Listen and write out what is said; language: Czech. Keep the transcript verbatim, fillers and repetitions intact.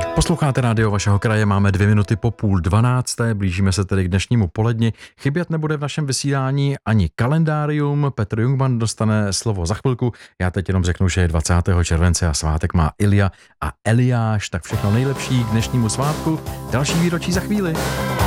Posloucháte rádio vašeho kraje, máme dvě minuty po půl dvanácté, blížíme se tedy k dnešnímu poledni. Chybět nebude v našem vysílání ani kalendárium, Petr Jungmann dostane slovo za chvilku. Já teď jenom řeknu, že je dvacátého července a svátek má Ilja a Eliáš, tak všechno nejlepší k dnešnímu svátku. Další výročí za chvíli.